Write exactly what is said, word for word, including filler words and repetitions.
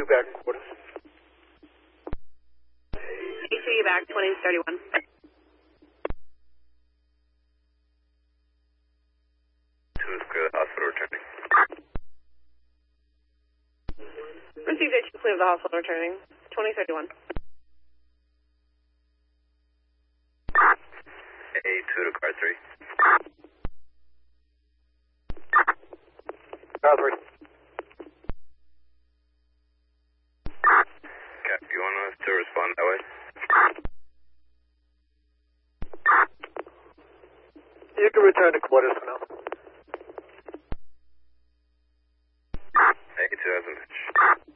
two back quarters. A two, you back, twenty thirty-one. two is clear of the hospital returning. Received A two, clear of the hospital returning, twenty thirty-one. A two to car three. Car three. Cap, you want us to respond that way? You can return to quarters for now. A two has a match.